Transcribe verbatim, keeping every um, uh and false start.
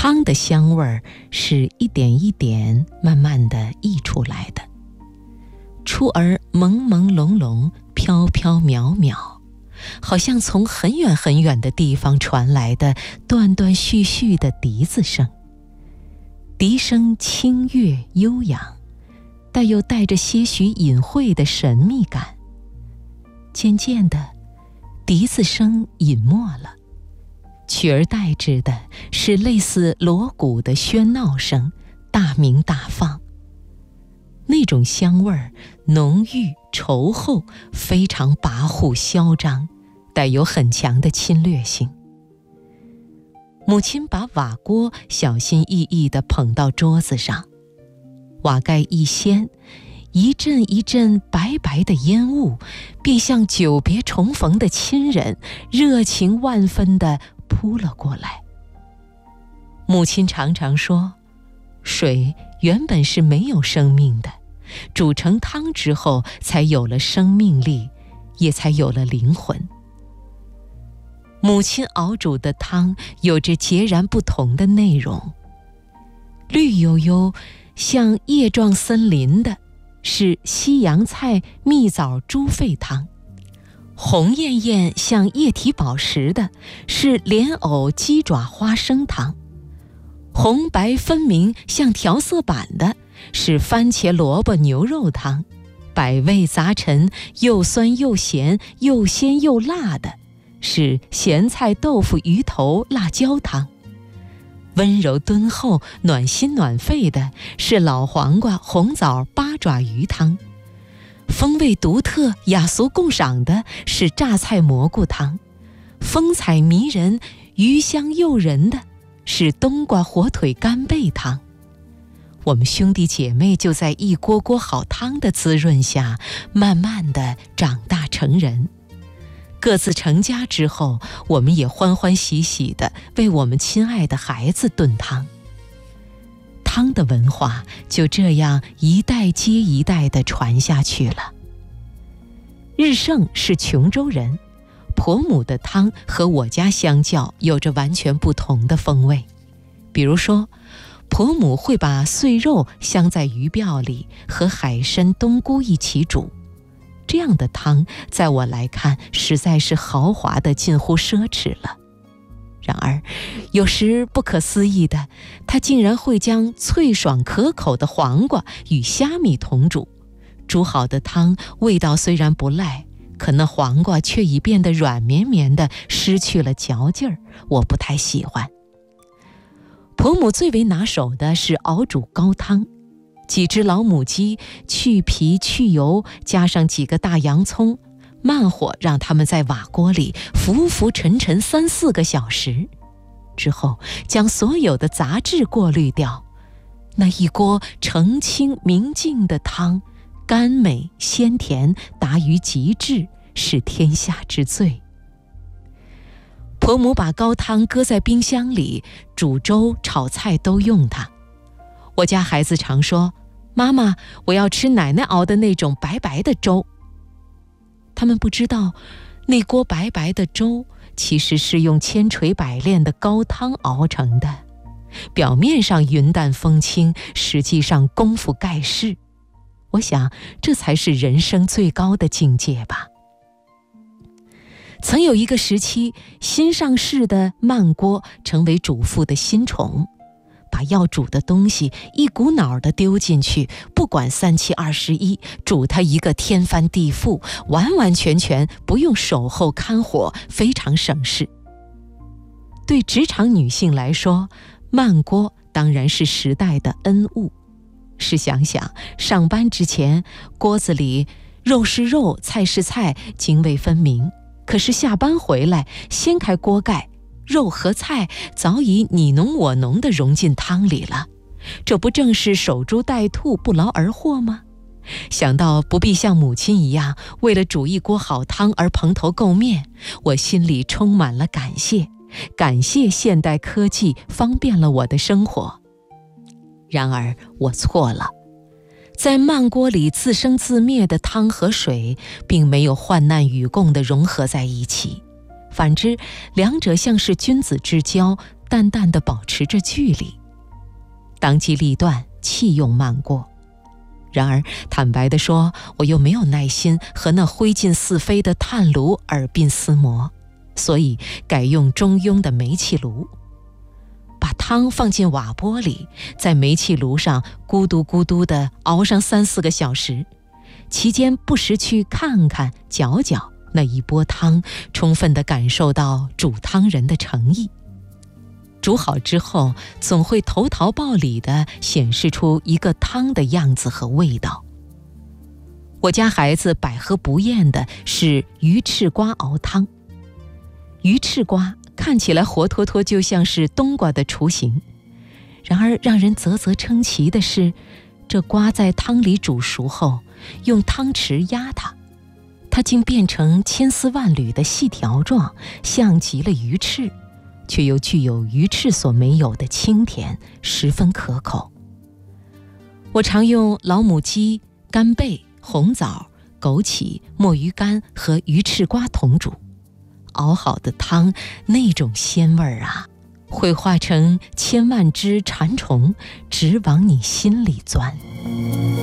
汤的香味儿是一点一点慢慢地溢出来的，初而朦朦胧胧，飘飘渺渺，好像从很远很远的地方传来的断断续续的笛子声。笛声清越悠扬，但又带着些许隐晦的神秘感。渐渐的，笛子声隐没了，取而代之的是类似锣鼓的喧闹声，大鸣大放。那种香味儿浓郁稠厚，非常跋扈嚣张，带有很强的侵略性。母亲把瓦锅小心翼翼地捧到桌子上，瓦盖一掀，一阵一阵白白的烟雾，便像久别重逢的亲人，热情万分地扑了过来。母亲常常说，水原本是没有生命的，煮成汤之后才有了生命力，也才有了灵魂。母亲熬煮的汤有着截然不同的内容，绿油油像叶状森林的是西洋菜蜜枣猪肺汤，红艳艳像液体宝石的是莲藕鸡爪花生汤，红白分明像调色板的是番茄萝卜牛肉汤，百味杂陈，又酸又咸，又鲜又辣的是咸菜豆腐鱼头辣椒汤，温柔敦厚暖心暖肺的是老黄瓜红枣八爪鱼汤，风味独特雅俗共赏的是榨菜蘑菇汤，风采迷人鱼香诱人的是冬瓜火腿干贝汤。我们兄弟姐妹就在一锅锅好汤的滋润下，慢慢地长大成人。各自成家之后，我们也欢欢喜喜地为我们亲爱的孩子炖汤。汤的文化就这样一代接一代地传下去了。日盛是琼州人，婆母的汤和我家相较有着完全不同的风味。比如说，婆母会把碎肉镶在鱼鳔里，和海参冬菇一起煮，这样的汤在我来看实在是豪华的近乎奢侈了。然而有时不可思议的，他竟然会将脆爽可口的黄瓜与虾米同煮，煮好的汤味道虽然不赖，可那黄瓜却已变得软绵绵的，失去了嚼劲儿，我不太喜欢。婆母最为拿手的是熬煮高汤，几只老母鸡去皮去油，加上几个大洋葱，慢火让它们在瓦锅里浮浮沉沉三四个小时，之后将所有的杂质过滤掉，那一锅澄清明净的汤，甘美鲜甜，达于极致，是天下之最。婆母把高汤搁在冰箱里，煮粥炒菜都用它。我家孩子常说，妈妈，我要吃奶奶熬的那种白白的粥。他们不知道，那锅白白的粥其实是用千锤百炼的高汤熬成的，表面上云淡风轻，实际上功夫盖世。我想这才是人生最高的境界吧。曾有一个时期，新上市的慢锅成为主妇的新宠，把要煮的东西一股脑地丢进去，不管三七二十一，煮它一个天翻地覆，完完全全不用守候看火，非常省事。对职场女性来说，慢锅当然是时代的恩物。试想想，上班之前锅子里肉是肉，菜是菜，泾渭分明，可是下班回来掀开锅盖，肉和菜早已你侬我侬地融进汤里了，这不正是守株待兔，不劳而获吗？想到不必像母亲一样为了煮一锅好汤而蓬头垢面，我心里充满了感谢，感谢现代科技方便了我的生活。然而我错了，在慢锅里自生自灭的汤和水并没有患难与共地融合在一起，反之两者像是君子之交， 淡淡地保持着距离。当机立断，弃用慢过。然而坦白地说，我又没有耐心和那灰烬四飞的炭炉耳鬓厮磨，所以改用中庸的煤气炉。把汤放进瓦钵里，在煤气炉上咕嘟咕嘟地熬上三四个小时，期间不时去看看搅搅那一锅汤，充分地感受到煮汤人的诚意。煮好之后，总会投桃报李地显示出一个汤的样子和味道。我家孩子百喝不厌的是鱼翅瓜熬汤。鱼翅瓜看起来活脱脱就像是冬瓜的雏形，然而让人啧啧称奇的是，这瓜在汤里煮熟后，用汤匙压它，它竟变成千丝万缕的细条状，像极了鱼翅，却又具有鱼翅所没有的清甜，十分可口。我常用老母鸡、干贝、红枣、枸杞、墨鱼干和鱼翅瓜同煮，熬好的汤，那种鲜味儿啊，会化成千万只馋虫，直往你心里钻。